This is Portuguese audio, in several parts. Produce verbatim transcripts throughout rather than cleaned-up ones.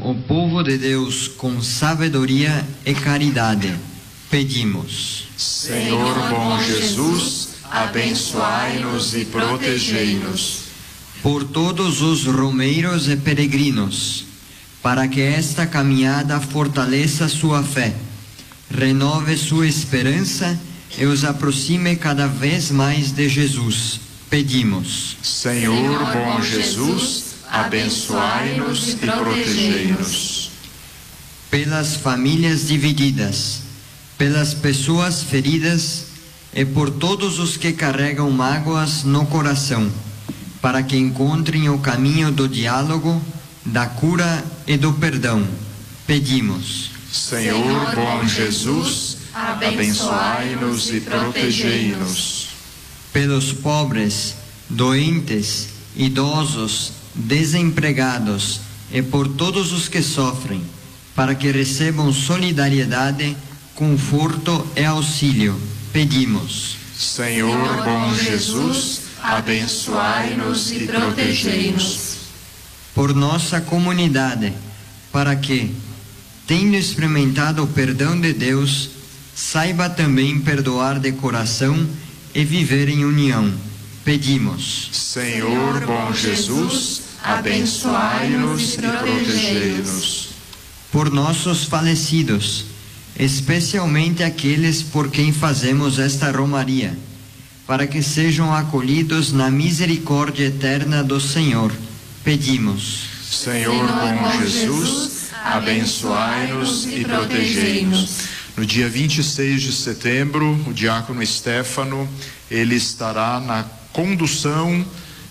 o povo de Deus com sabedoria e caridade, pedimos. Senhor bom Jesus, abençoai-nos e protegei-nos. Por todos os romeiros e peregrinos, para que esta caminhada fortaleça sua fé, renove sua esperança e os aproxime cada vez mais de Jesus, pedimos. Senhor bom Jesus, abençoai-nos e protegei-nos. Pelas famílias divididas, pelas pessoas feridas e por todos os que carregam mágoas no coração, para que encontrem o caminho do diálogo, da cura e do perdão, pedimos. Senhor bom Jesus, abençoai-nos e protegei-nos. Pelos pobres, doentes, idosos, desempregados e por todos os que sofrem, para que recebam solidariedade, conforto e auxílio, pedimos. Senhor bom Jesus, abençoai-nos e protegei-nos. Por nossa comunidade, para que, tendo experimentado o perdão de Deus, saiba também perdoar de coração e viver em união, pedimos. Senhor bom Jesus, abençoai-nos e protegei-nos. Por nossos falecidos, especialmente aqueles por quem fazemos esta romaria, para que sejam acolhidos na misericórdia eterna do Senhor, pedimos. Senhor bom Jesus, abençoai-nos e protegei-nos. No dia vinte e seis de setembro, o diácono Stefano, ele estará na condução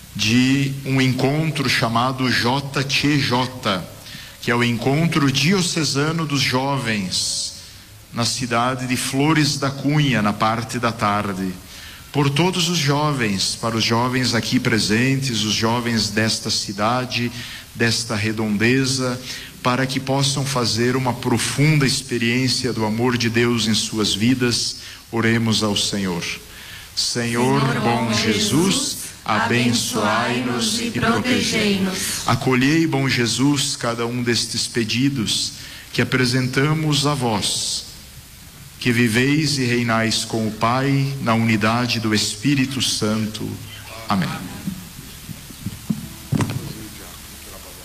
de um encontro chamado J T J, que é o Encontro Diocesano dos Jovens, na cidade de Flores da Cunha, na parte da tarde. Por todos os jovens, para os jovens aqui presentes, os jovens desta cidade, desta redondeza, para que possam fazer uma profunda experiência do amor de Deus em suas vidas, oremos ao Senhor. Senhor bom Jesus, abençoai-nos e protegei-nos. Acolhei, bom Jesus, cada um destes pedidos que apresentamos a vós, que viveis e reinais com o Pai na unidade do Espírito Santo. Amém.